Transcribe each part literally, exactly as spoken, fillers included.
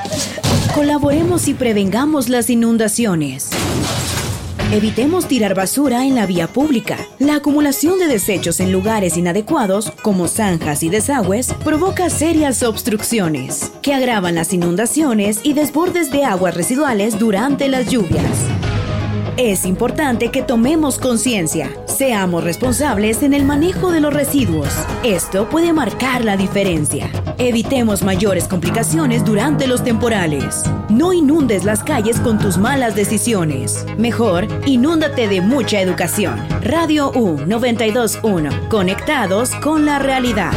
Colaboremos y prevengamos las inundaciones. Evitemos tirar basura en la vía pública. La acumulación de desechos en lugares inadecuados, como zanjas y desagües, provoca serias obstrucciones, que agravan las inundaciones y desbordes de aguas residuales durante las lluvias. Es importante que tomemos conciencia. Seamos responsables en el manejo de los residuos. Esto puede marcar la diferencia. Evitemos mayores complicaciones durante los temporales. No inundes las calles con tus malas decisiones. Mejor, inúndate de mucha educación. Radio U noventa y dos punto uno. Conectados con la realidad.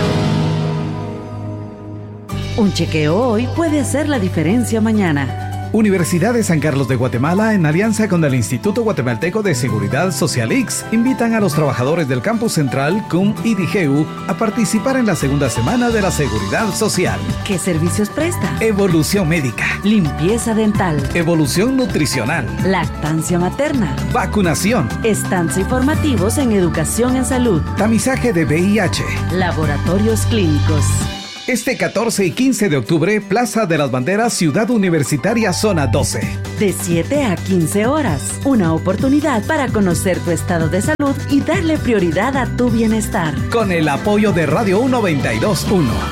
Un chequeo hoy puede hacer la diferencia mañana. Universidad de San Carlos de Guatemala, en alianza con el Instituto Guatemalteco de Seguridad Social I X, invitan a los trabajadores del Campus Central, C U M y DIGEU a participar en la segunda semana de la Seguridad Social. ¿Qué servicios presta? Evolución médica, limpieza dental, evolución nutricional, lactancia materna, vacunación, stands informativos en educación en salud, tamizaje de V I H, laboratorios clínicos. Este catorce y quince de octubre, Plaza de las Banderas, Ciudad Universitaria, Zona doce. De siete a quince horas. Una oportunidad para conocer tu estado de salud y darle prioridad a tu bienestar. Con el apoyo de Radio U noventa y dos punto uno.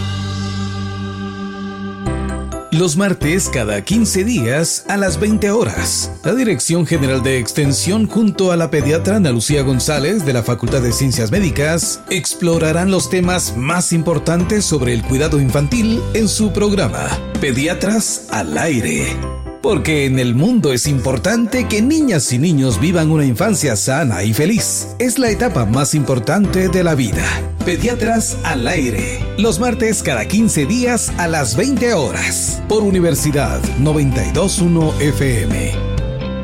Los martes, cada quince días, a las veinte horas. La Dirección General de Extensión, junto a la pediatra Ana Lucía González de la Facultad de Ciencias Médicas, explorarán los temas más importantes sobre el cuidado infantil en su programa Pediatras al Aire. Porque en el mundo es importante que niñas y niños vivan una infancia sana y feliz. Es la etapa más importante de la vida. Pediatras al Aire. Los martes cada quince días a las veinte horas. Por Universidad noventa y dos punto uno F M.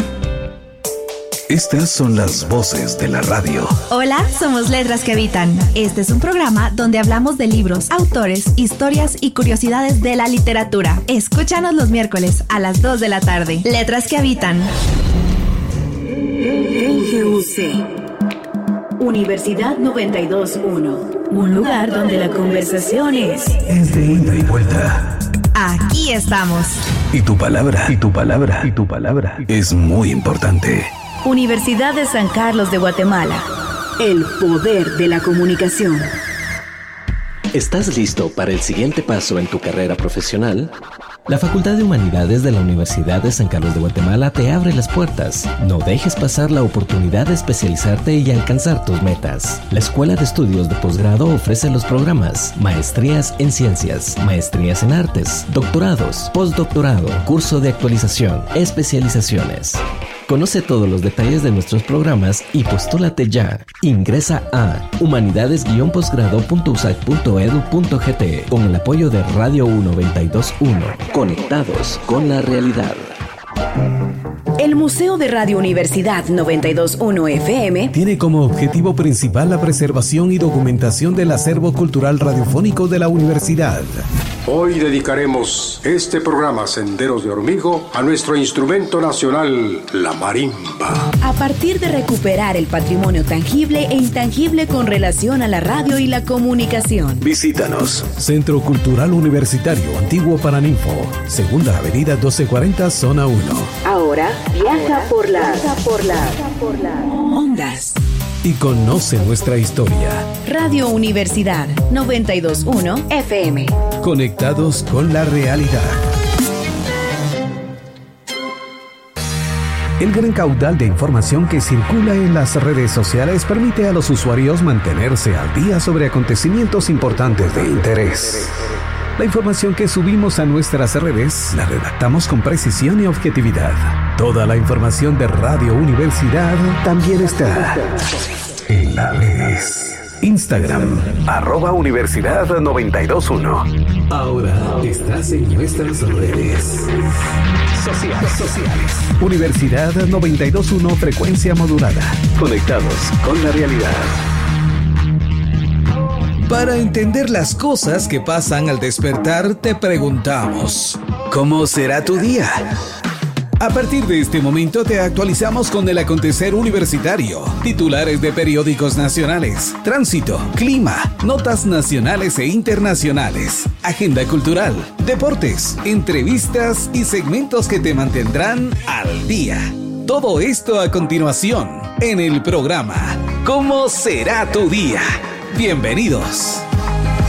Estas son las voces de la radio. Hola, somos Letras que Habitan. Este es un programa donde hablamos de libros, autores, historias y curiosidades de la literatura. Escúchanos los miércoles a las dos de la tarde. Letras que Habitan. G U C. Universidad noventa y dos punto uno. Un lugar donde la conversación es... Es de ida y vuelta. Aquí estamos. Y tu palabra, y tu palabra, y tu palabra es muy importante. Universidad de San Carlos de Guatemala. El poder de la comunicación. ¿Estás listo para el siguiente paso en tu carrera profesional? La Facultad de Humanidades de la Universidad de San Carlos de Guatemala te abre las puertas. No dejes pasar la oportunidad de especializarte y alcanzar tus metas. La Escuela de Estudios de Posgrado ofrece los programas Maestrías en Ciencias, Maestrías en Artes, Doctorados, Postdoctorado, Curso de Actualización, Especializaciones. Conoce todos los detalles de nuestros programas y postúlate ya. Ingresa a humanidades guion posgrado punto u s a c punto edu punto g t con el apoyo de Radio U noventa y dos punto uno. Conectados con la realidad. El Museo de Radio Universidad noventa y dos punto uno F M tiene como objetivo principal la preservación y documentación del acervo cultural radiofónico de la universidad. Hoy dedicaremos este programa Senderos de Hormigo a nuestro instrumento nacional, la marimba. A partir de recuperar el patrimonio tangible e intangible con relación a la radio y la comunicación. Visítanos. Centro Cultural Universitario Antiguo Paraninfo, Segunda Avenida doce cuarenta, Zona uno. Ahora viaja por las por la, por la ondas. Y conoce nuestra historia. Radio Universidad noventa y dos punto uno F M. Conectados con la realidad. El gran caudal de información que circula en las redes sociales permite a los usuarios mantenerse al día sobre acontecimientos importantes de interés. La información que subimos a nuestras redes la redactamos con precisión y objetividad. Toda la información de Radio Universidad también está en las redes. Instagram, arroba Universidad noventa y dos punto uno. Ahora estás en nuestras redes sociales. sociales. Universidad noventa y dos punto uno, frecuencia modulada. Conectados con la realidad. Para entender las cosas que pasan al despertar, te preguntamos: ¿cómo será tu día? A partir de este momento te actualizamos con el acontecer universitario, titulares de periódicos nacionales, tránsito, clima, notas nacionales e internacionales, agenda cultural, deportes, entrevistas y segmentos que te mantendrán al día. Todo esto a continuación en el programa ¿Cómo será tu día? Bienvenidos.